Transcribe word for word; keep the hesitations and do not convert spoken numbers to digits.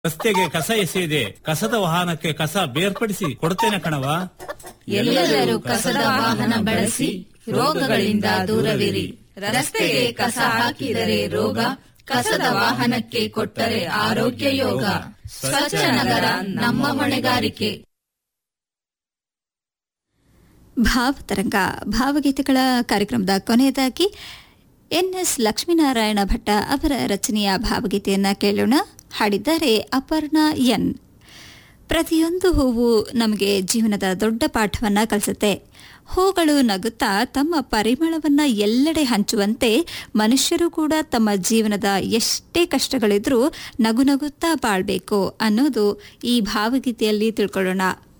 ರಸ್ತೆಗೆ ಕಸ ಎಸೆಯದೆ ಕಸದ ವಾಹನಕ್ಕೆ ಕಸ ಬೇರ್ಪಡಿಸಿ ಕೊಡ್ತೇನೆ ಕಣವ. ಎಲ್ಲರೂ ಕಸದ ವಾಹನ ಬಳಸಿ ರೋಗಗಳಿಂದ ದೂರವಿರಿ. ರಸ್ತೆಗೆ ಕಸ ಹಾಕಿದರೆ ರೋಗ, ಕಸದ ವಾಹನಕ್ಕೆ ಕೊಟ್ಟರೆ ಆರೋಗ್ಯ ಯೋಗ. ಸ್ವಚ್ಛ ನಗರ ನಮ್ಮ ಹೊಣೆಗಾರಿಕೆ. ಭಾವತರಂಗ ಭಾವಗೀತೆಗಳ ಕಾರ್ಯಕ್ರಮದ ಕೊನೆಯದಾಗಿ ಎನ್ ಎಸ್ ಲಕ್ಷ್ಮೀನಾರಾಯಣ ಭಟ್ಟ ಅವರ ರಚನೆಯ ಭಾವಗೀತೆಯನ್ನು ಕೇಳೋಣ. ಹಾಡಿದ್ದಾರೆ ಅಪರ್ಣಾ ಎನ್. ಪ್ರತಿಯೊಂದು ಹೂವು ನಮಗೆ ಜೀವನದ ದೊಡ್ಡ ಪಾಠವನ್ನು ಕಲಿಸುತ್ತೆ. ಹೂಗಳು ನಗುತ್ತಾ ತಮ್ಮ ಪರಿಮಳವನ್ನು ಎಲ್ಲೆಡೆ ಹಂಚುವಂತೆ ಮನುಷ್ಯರು ಕೂಡ ತಮ್ಮ ಜೀವನದ ಎಷ್ಟೇ ಕಷ್ಟಗಳಿದ್ರೂ ನಗು ನಗುತ್ತಾ ಬಾಳ್ಬೇಕು ಅನ್ನೋದು ಈ ಭಾವಗೀತೆಯಲ್ಲಿ ತಿಳ್ಕೊಳ್ಳೋಣ.